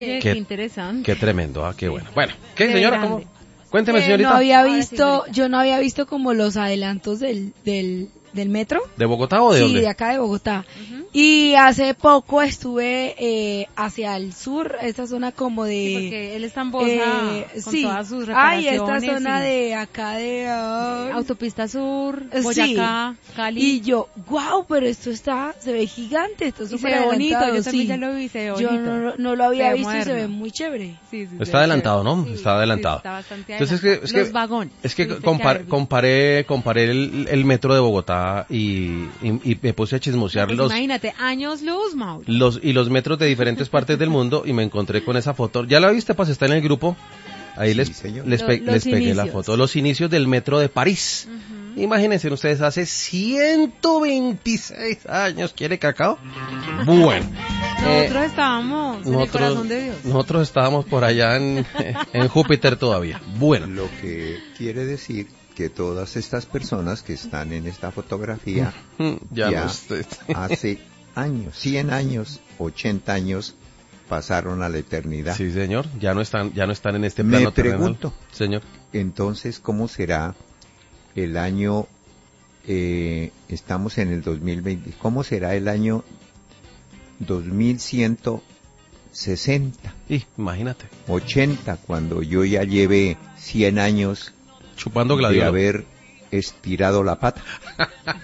Qué interesante. Qué tremendo, qué bueno. Bueno, ¿qué, Qué señora? grande. ¿Cómo? Cuénteme, señorita. Yo no había visto como los adelantos del metro. ¿De Bogotá o de dónde? Sí, de acá de Bogotá. Y hace poco estuve hacia el sur, esta zona como de... Sí, porque él está en Bosa con sí. todas sus Ay, reparaciones. esta zona de acá de... Autopista Sur, sí. Boyacá, Cali. Y yo, wow, pero esto se ve gigante, esto es Y se súper ve bonito, adelantado, yo también sí. ya lo vi, se ve Yo bonito. no lo había Se ve visto y se moderno. ve muy chévere. Sí, sí, Está adelantado, ¿no? sí, Está adelantado. sí, está bastante Entonces, adelantado. Los vagones. Es que tuviste que haber visto. comparé el metro de Bogotá y me puse a chismosear Pues imagínate, años luz, Mauro. los metros de diferentes partes del mundo y me encontré con esa foto. ¿Ya la viste? Pues está en el grupo. Ahí Sí, señor. les pegué la inicios. foto. Los inicios del metro de París. Imagínense ustedes, hace 126 años. ¿Quiere cacao? Bueno. Nosotros estábamos en el corazón de Dios. Nosotros estábamos por allá en Júpiter todavía. Bueno. Lo que quiere decir que todas estas personas que están en esta fotografía ya no hace años, 100 años, 80 años, pasaron a la eternidad. Sí, señor, ya no están en este Me plano terrenal. pregunto, Señor. Entonces, ¿cómo será el año, estamos en el 2020, cómo será el año 2160? Imagínate. 80, cuando yo ya lleve 100 años chupando de gladiola. haber estirado la pata.